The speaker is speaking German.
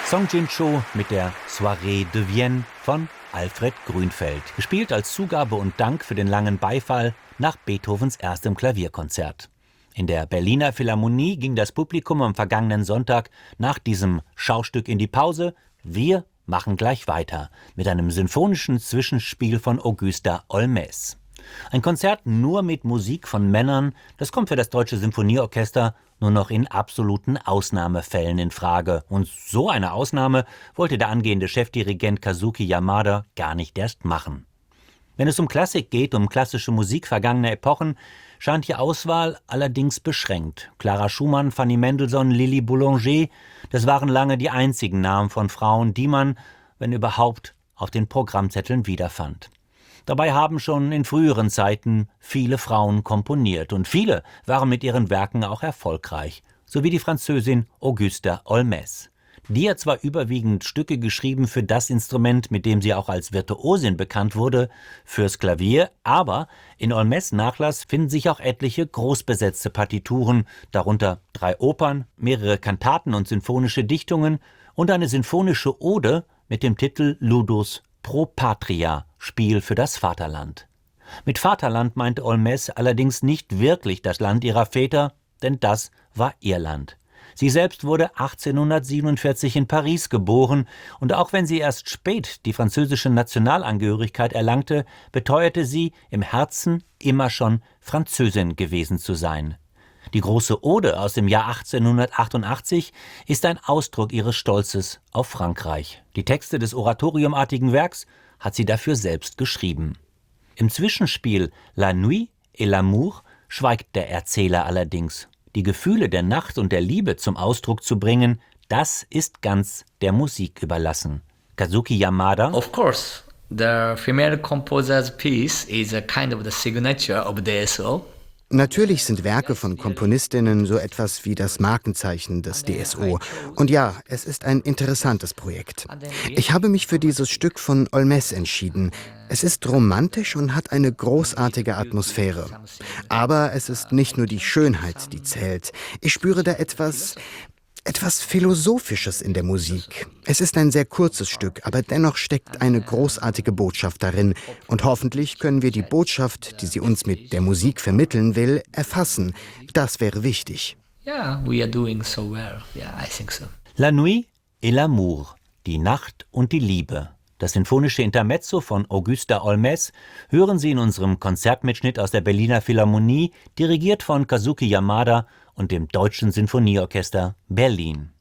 Song Jin-cho mit der Soirée de Vienne von Alfred Grünfeld, gespielt als Zugabe und Dank für den langen Beifall nach Beethovens erstem Klavierkonzert. In der Berliner Philharmonie ging das Publikum am vergangenen Sonntag nach diesem Schaustück in die Pause. Wir machen gleich weiter mit einem sinfonischen Zwischenspiel von Augusta Olmès. Ein Konzert nur mit Musik von Männern, das kommt für das Deutsche Sinfonieorchester nur noch in absoluten Ausnahmefällen in Frage. Und so eine Ausnahme wollte der angehende Chefdirigent Kazuki Yamada gar nicht erst machen. Wenn es um Klassik geht, um klassische Musik vergangener Epochen, scheint die Auswahl allerdings beschränkt. Clara Schumann, Fanny Mendelssohn, Lili Boulanger, das waren lange die einzigen Namen von Frauen, die man, wenn überhaupt, auf den Programmzetteln wiederfand. Dabei haben schon in früheren Zeiten viele Frauen komponiert und viele waren mit ihren Werken auch erfolgreich, so wie die Französin Augusta Olmès. Die hat zwar überwiegend Stücke geschrieben für das Instrument, mit dem sie auch als Virtuosin bekannt wurde, fürs Klavier, aber in Olmès' Nachlass finden sich auch etliche großbesetzte Partituren, darunter 3 Opern, mehrere Kantaten und sinfonische Dichtungen und eine sinfonische Ode mit dem Titel Ludus pro Patria, Spiel für das Vaterland. Mit Vaterland meinte Olmès allerdings nicht wirklich das Land ihrer Väter, denn das war Irland. Sie selbst wurde 1847 in Paris geboren und auch wenn sie erst spät die französische Nationalangehörigkeit erlangte, beteuerte sie, im Herzen immer schon Französin gewesen zu sein. Die große Ode aus dem Jahr 1888 ist ein Ausdruck ihres Stolzes auf Frankreich. Die Texte des oratoriumartigen Werks hat sie dafür selbst geschrieben. Im Zwischenspiel La Nuit et l'Amour schweigt der Erzähler allerdings. Die Gefühle der Nacht und der Liebe zum Ausdruck zu bringen, das ist ganz der Musik überlassen. Kazuki Yamada. Of course, the female composer's piece is a kind of the signature of DSO. Natürlich sind Werke von Komponistinnen so etwas wie das Markenzeichen des DSO. Und ja, es ist ein interessantes Projekt. Ich habe mich für dieses Stück von Olmès entschieden. Es ist romantisch und hat eine großartige Atmosphäre. Aber es ist nicht nur die Schönheit, die zählt. Ich spüre da etwas Philosophisches in der Musik. Es ist ein sehr kurzes Stück, aber dennoch steckt eine großartige Botschaft darin. Und hoffentlich können wir die Botschaft, die sie uns mit der Musik vermitteln will, erfassen. Das wäre wichtig. Yeah, we are doing so well. Yeah, I think so. La Nuit et l'Amour, die Nacht und die Liebe. Das sinfonische Intermezzo von Augusta Olmès hören Sie in unserem Konzertmitschnitt aus der Berliner Philharmonie, dirigiert von Kazuki Yamada und dem Deutschen Sinfonieorchester Berlin.